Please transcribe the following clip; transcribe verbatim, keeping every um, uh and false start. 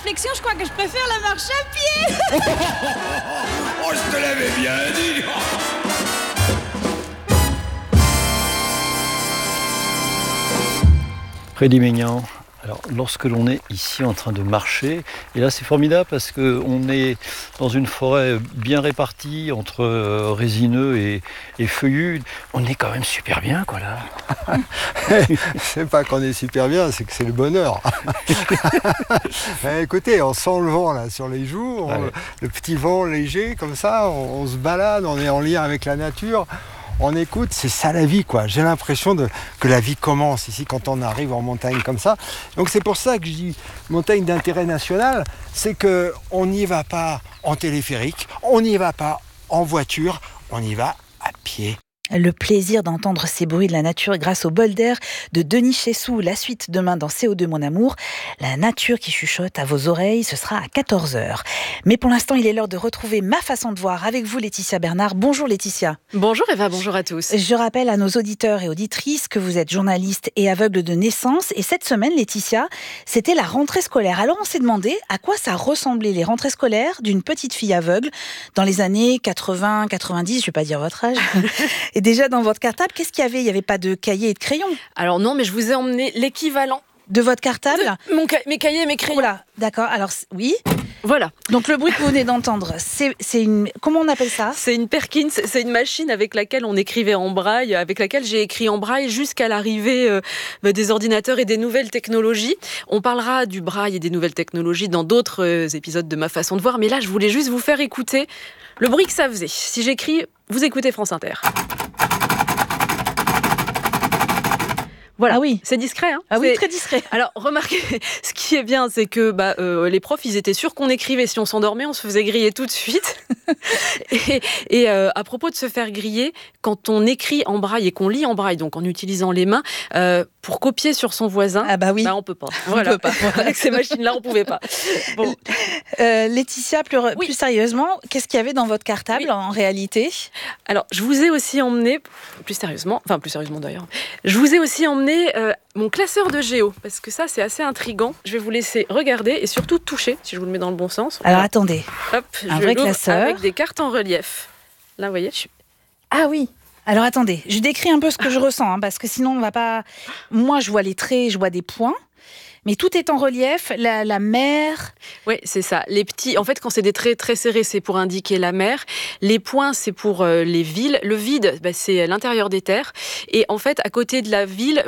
réflexion, je crois que je préfère la marche à pied. Oh, je te l'avais bien dit. Freddy Maignan. Alors, lorsque l'on est ici en train de marcher, et là c'est formidable parce qu'on est dans une forêt bien répartie entre euh, résineux et, et feuillus, on est quand même super bien, quoi, là. C'est pas qu'on est super bien, c'est que c'est le bonheur. Écoutez, on sent le vent là sur les joues, on, ouais. Le petit vent léger comme ça, on, on se balade, on est en lien avec la nature. On écoute, c'est ça la vie, quoi. J'ai l'impression de, que la vie commence ici quand on arrive en montagne comme ça. Donc c'est pour ça que je dis montagne d'intérêt national, c'est qu'on n'y va pas en téléphérique, on n'y va pas en voiture, on y va à pied. Le plaisir d'entendre ces bruits de la nature grâce au bol d'air de Denis Chessou. La suite demain dans C O deux Mon Amour. La nature qui chuchote à vos oreilles, ce sera à quatorze heures. Mais pour l'instant, il est l'heure de retrouver ma façon de voir avec vous, Laetitia Bernard. Bonjour Laetitia. Bonjour Eva, bonjour à tous. Je rappelle à nos auditeurs et auditrices que vous êtes journaliste et aveugle de naissance. Et cette semaine, Laetitia, c'était la rentrée scolaire. Alors on s'est demandé à quoi ça ressemblait les rentrées scolaires d'une petite fille aveugle dans les années quatre-vingts quatre-vingt-dix, je ne vais pas dire votre âge. Et déjà dans votre cartable, qu'est-ce qu'il y avait ? Il n'y avait pas de cahier et de crayon ? Alors non, mais je vous ai emmené l'équivalent. De votre cartable ? de mon ca- Mes cahiers et mes crayons. Oula, d'accord. Alors oui. Voilà. Donc le bruit que vous venez d'entendre, c'est, c'est une... Comment on appelle ça ? C'est une Perkins, c'est une machine avec laquelle on écrivait en braille, avec laquelle j'ai écrit en braille jusqu'à l'arrivée euh, des ordinateurs et des nouvelles technologies. On parlera du braille et des nouvelles technologies dans d'autres euh, épisodes de Ma Façon de Voir, mais là je voulais juste vous faire écouter le bruit que ça faisait. Si j'écris, vous écoutez France Inter. Voilà, ah oui. C'est discret. Hein. Ah c'est... oui, très discret. Alors, remarquez, ce qui est bien, c'est que bah, euh, les profs, ils étaient sûrs qu'on écrivait. Si on s'endormait, on se faisait griller tout de suite. et et euh, à propos de se faire griller, quand on écrit en braille et qu'on lit en braille, donc en utilisant les mains, euh, pour copier sur son voisin, ah bah oui. bah on peut pas. Voilà. On peut pas. Avec ces machines-là, on pouvait pas. Bon. Euh, Laetitia, plus, oui. plus sérieusement, qu'est-ce qu'il y avait dans votre cartable oui. en réalité ? Alors, je vous ai aussi emmené, plus sérieusement, enfin plus sérieusement d'ailleurs, je vous ai aussi emmené Euh, mon classeur de géo, parce que ça c'est assez intriguant. Je vais vous laisser regarder et surtout toucher, si je vous le mets dans le bon sens. Alors voilà. attendez, hop, un je vrai classeur avec des cartes en relief. Là, vous voyez. Je... Ah oui. Alors attendez, je décris un peu ce que je ressens, hein, parce que sinon on va pas. Moi, je vois les traits, je vois des points. Mais tout est en relief, la, la mer... Oui, c'est ça. Les petits, en fait, quand c'est des traits très serrés, c'est pour indiquer la mer. Les points, c'est pour euh, les villes. Le vide, bah, c'est l'intérieur des terres. Et en fait, à côté de la ville...